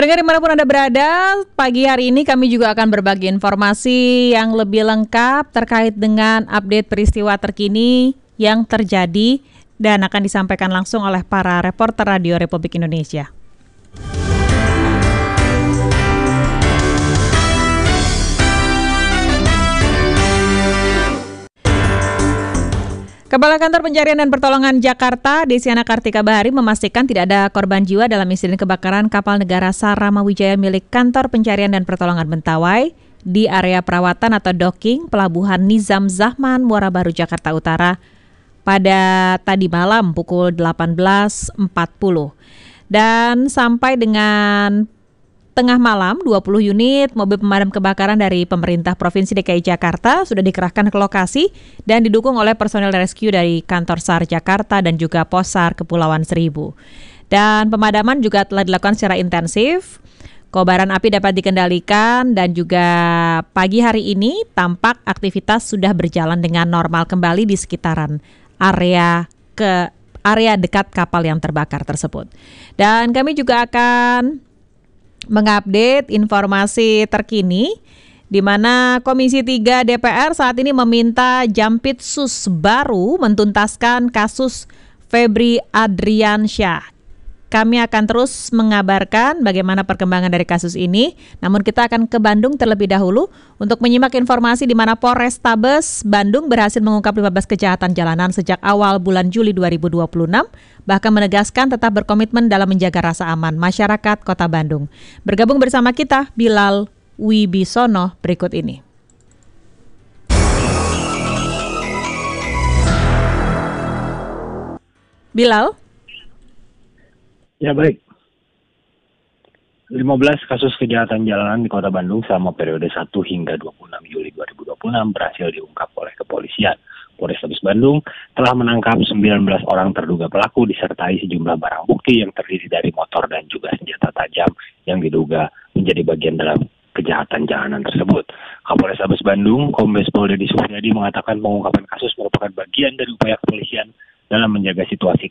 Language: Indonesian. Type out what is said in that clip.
Pendengar dimanapun Anda berada, pagi hari ini kami juga akan berbagi informasi yang lebih lengkap terkait dengan update peristiwa terkini yang terjadi dan akan disampaikan langsung oleh para reporter Radio Republik Indonesia. Kepala Kantor Pencarian dan Pertolongan Jakarta, Desiana Kartika Bahari, memastikan tidak ada korban jiwa dalam insiden kebakaran kapal negara Sarama Wijaya milik Kantor Pencarian dan Pertolongan Mentawai di area perawatan atau docking Pelabuhan Nizam Zahman, Muara Baru, Jakarta Utara pada tadi malam pukul 18.40. Dan sampai dengan tengah malam, 20 unit mobil pemadam kebakaran dari pemerintah Provinsi DKI Jakarta sudah dikerahkan ke lokasi dan didukung oleh personel rescue dari Kantor SAR Jakarta dan juga Posar Kepulauan Seribu. Dan pemadaman juga telah dilakukan secara intensif. Kobaran api dapat dikendalikan dan juga pagi hari ini tampak aktivitas sudah berjalan dengan normal kembali di sekitaran area dekat kapal yang terbakar tersebut. Dan kami juga akan mengupdate informasi terkini di mana Komisi 3 DPR saat ini meminta Jampitsus baru mentuntaskan kasus Febri Adriansyah. Kami akan terus mengabarkan bagaimana perkembangan dari kasus ini. Namun kita akan ke Bandung terlebih dahulu untuk menyimak informasi di mana Polrestabes Bandung berhasil mengungkap 15 kejahatan jalanan sejak awal bulan Juli 2026, bahkan menegaskan tetap berkomitmen dalam menjaga rasa aman masyarakat Kota Bandung. Bergabung bersama kita Bilal Wibisono berikut ini. Bilal? Ya baik, 15 kasus kejahatan jalanan di Kota Bandung selama periode 1 hingga 26 Juli 2026 berhasil diungkap oleh kepolisian. Polrestabes Bandung telah menangkap 19 orang terduga pelaku disertai sejumlah barang bukti yang terdiri dari motor dan juga senjata tajam yang diduga menjadi bagian dalam kejahatan jalanan tersebut. Kapolrestabes Bandung, Kombes Pol Deddy Sufriyadi mengatakan pengungkapan kasus merupakan bagian dari upaya kepolisian dalam menjaga situasi